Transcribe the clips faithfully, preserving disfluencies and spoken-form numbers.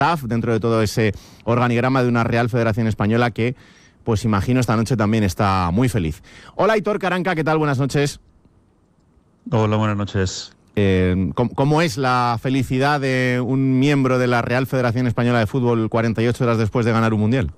staff, dentro de todo ese organigrama de una Real Federación Española que, pues imagino, esta noche también está muy feliz. Hola, Aitor Karanka, ¿qué tal? Buenas noches. Hola, buenas noches. Eh, ¿cómo, ¿Cómo es la felicidad de un miembro de la Real Federación Española de Fútbol cuarenta y ocho horas después de ganar un mundial?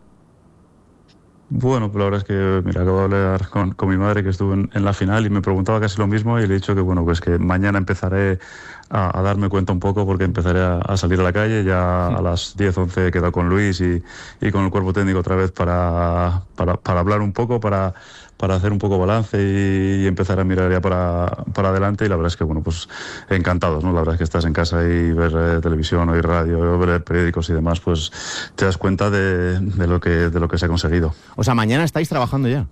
Bueno, pues la verdad es que, mira, acabo de hablar con, con mi madre que estuvo en, en la final y me preguntaba casi lo mismo y le he dicho que, bueno, pues que mañana empezaré a, a darme cuenta un poco porque empezaré a, a salir a la calle. Ya a las diez, once he quedado con Luis y, y con el cuerpo técnico otra vez para, para, para hablar un poco, para, para hacer un poco balance y, y empezar a mirar ya para, para adelante. Y la verdad es que, bueno, pues encantados, ¿no? La verdad es que estás en casa y ver eh, televisión, oír radio, ver periódicos y demás, pues te das cuenta de, de, lo, que, de lo que se ha conseguido. O sea, mañana estáis trabajando ya.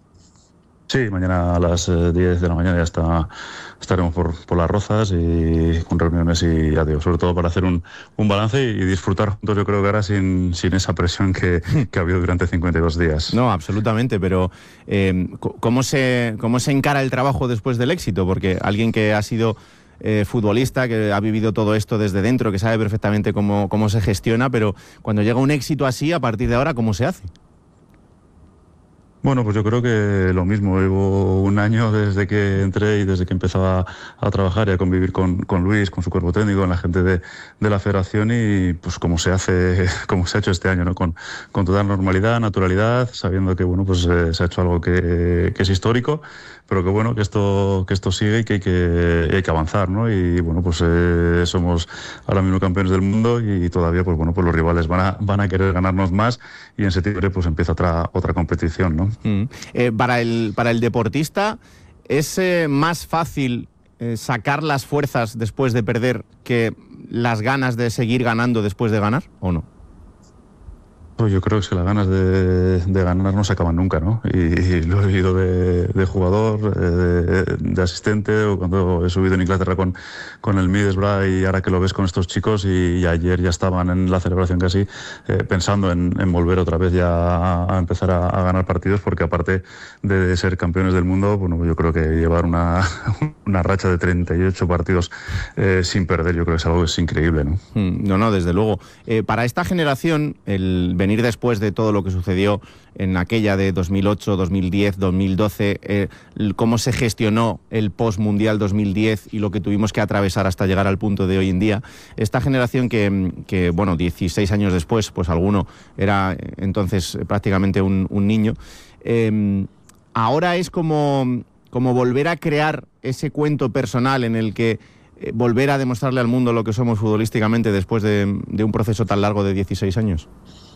Sí, mañana a las eh, diez de la mañana ya está, estaremos por, por las Rozas y con reuniones y ya digo, sobre todo para hacer un, un balance y, y disfrutar juntos, yo creo que ahora sin, sin esa presión que, que ha habido durante cincuenta y dos días. No, absolutamente, pero eh, ¿cómo se, cómo se encara el trabajo después del éxito? Porque alguien que ha sido eh, futbolista, que ha vivido todo esto desde dentro, que sabe perfectamente cómo, cómo se gestiona, pero cuando llega un éxito así, a partir de ahora, ¿cómo se hace? Bueno, pues yo creo que lo mismo. Llevo un año desde que entré y desde que empezaba a trabajar y a convivir con, con Luis, con su cuerpo técnico, con la gente de, de la federación y pues como se hace, como se ha hecho este año, ¿no? Con, con toda normalidad, naturalidad, sabiendo que bueno, pues eh, se ha hecho algo que, que es histórico, pero que bueno, que esto, que esto sigue y que hay que, hay que avanzar, ¿no? Y bueno, pues eh, somos ahora mismo campeones del mundo y todavía, pues bueno, pues los rivales van a, van a querer ganarnos más y en septiembre pues empieza otra, otra competición, ¿no? Mm. Eh, para el, para el deportista, ¿es eh, más fácil eh, sacar las fuerzas después de perder que las ganas de seguir ganando después de ganar, o no? Pues yo creo que las ganas de, de ganar no se acaban nunca, ¿no? Y, y lo he vivido de, de jugador, de, de asistente, o cuando he subido en Inglaterra con, con el Middlesbrough y ahora que lo ves con estos chicos y, y ayer ya estaban en la celebración casi eh, pensando en, en volver otra vez ya a, a empezar a, a ganar partidos porque aparte de ser campeones del mundo, bueno, yo creo que llevar una, una racha de treinta y ocho partidos eh, sin perder, yo creo que es algo que es increíble, ¿no? No, no, desde luego. Eh, para esta generación, el venir después de todo lo que sucedió en aquella de dos mil ocho, dos mil diez, dos mil doce, eh, cómo se gestionó el post-mundial dos mil diez y lo que tuvimos que atravesar hasta llegar al punto de hoy en día, esta generación que, que bueno, dieciséis años después, pues alguno era entonces prácticamente un, un niño, eh, ahora es como, como volver a crear ese cuento personal en el que eh, volver a demostrarle al mundo lo que somos futbolísticamente después de, de un proceso tan largo de dieciséis años.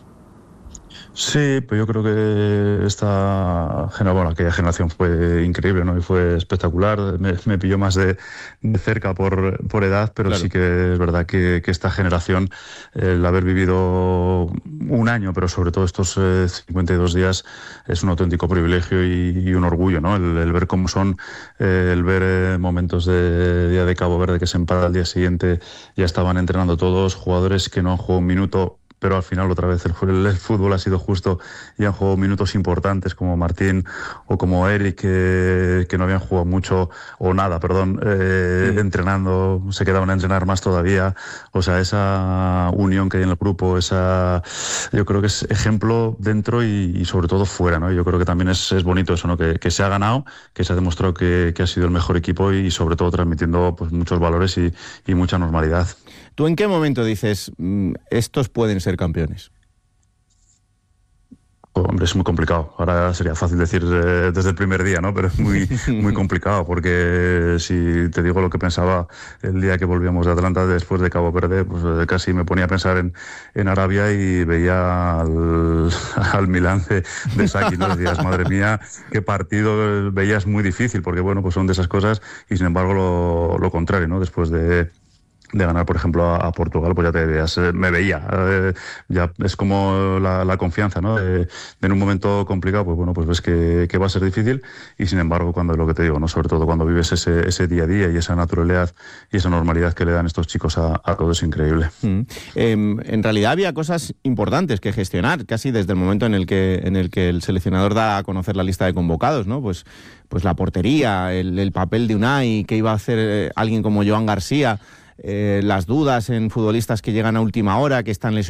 Sí, pues yo creo que esta generación, bueno, aquella generación fue increíble, ¿no? Y fue espectacular. Me, me pilló más de, de cerca por, por edad, pero claro, sí que es verdad que, que esta generación, el haber vivido un año, pero sobre todo estos eh, cincuenta y dos días, es un auténtico privilegio y, y un orgullo, ¿no? El, el ver cómo son, eh, el ver eh, momentos de día de Cabo Verde que se empata al día siguiente, ya estaban entrenando todos, jugadores que no han jugado un minuto, pero al final otra vez el, el fútbol ha sido justo y han jugado minutos importantes como Martín o como Eric, que, que no habían jugado mucho o nada, perdón, eh, sí. entrenando, se quedaban a entrenar más todavía. O sea, esa unión que hay en el grupo, esa, yo creo que es ejemplo dentro y, y sobre todo fuera, ¿no? Yo creo que también es, es bonito eso, ¿no? Que, que se ha ganado, que se ha demostrado que, que ha sido el mejor equipo y sobre todo transmitiendo pues muchos valores y, y mucha normalidad. ¿Tú en qué momento dices, estos pueden ser campeones? Oh, hombre, es muy complicado. Ahora sería fácil decir eh, desde el primer día, ¿no? Pero es muy, muy complicado porque si te digo lo que pensaba el día que volvíamos de Atlanta después de Cabo Verde, pues eh, casi me ponía a pensar en, en Arabia y veía al, al Milán de, de Saki, ¿no? Decías, madre mía, qué partido, veías muy difícil porque, bueno, pues son de esas cosas y sin embargo lo, lo contrario, ¿no? Después de... de ganar, por ejemplo, a, a Portugal, pues ya te veías, eh, me veía, eh, ya es como la, la confianza, ¿no? De, de en un momento complicado, pues bueno, pues ves que, que va a ser difícil y sin embargo, cuando lo que te digo, ¿no? Sobre todo cuando vives ese, ese día a día y esa naturalidad y esa normalidad que le dan estos chicos a, a todo es increíble. Mm. Eh, en realidad había cosas importantes que gestionar, casi desde el momento en el que, en el que el seleccionador da a conocer la lista de convocados, ¿no? Pues, pues la portería, el, el papel de Unai, qué iba a hacer eh, alguien como Joan García, Eh, las dudas en futbolistas que llegan a última hora, que están lesionados.